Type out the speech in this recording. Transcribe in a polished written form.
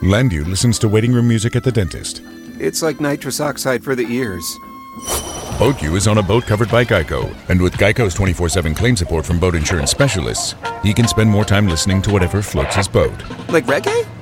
Landu listens to waiting room music at the dentist. It's like nitrous oxide for the ears. BoatU is on a boat covered by Geico, and with Geico's 24/7 claim support from boat insurance specialists, he can spend more time listening to whatever floats his boat. Like reggae?